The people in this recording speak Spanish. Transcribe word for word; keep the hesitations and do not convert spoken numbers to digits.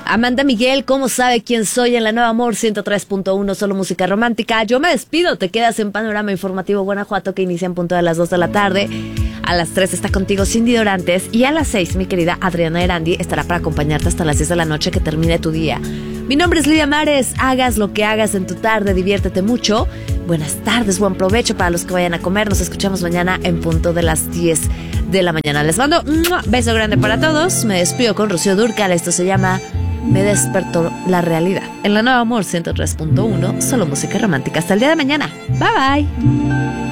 Amanda Miguel, ¿cómo sabe quién soy? En la Nueva Amor ciento tres punto uno, solo música romántica. Yo me despido, te quedas en Panorama Informativo Guanajuato, que inicia en punto de las dos de la tarde. A las tres está contigo Cindy Dorantes y a las seis mi querida Adriana Erandi estará para acompañarte hasta las diez de la noche, que termine tu día. Mi nombre es Lidia Mares, hagas lo que hagas en tu tarde, diviértete mucho. Buenas tardes, buen provecho para los que vayan a comer. Nos escuchamos mañana en punto de las diez de la mañana. Les mando un beso grande para todos. Me despido con Rocío Dúrcal. Esto se llama Me despertó la realidad. En la Nueva Amor ciento tres punto uno, solo música romántica. Hasta el día de mañana. Bye bye.